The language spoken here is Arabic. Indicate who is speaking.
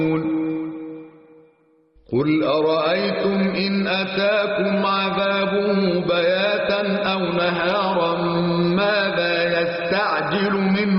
Speaker 1: قل أرأيتم إن أتاكم عذابه بياتا أو نهارا ماذا يستعجل منه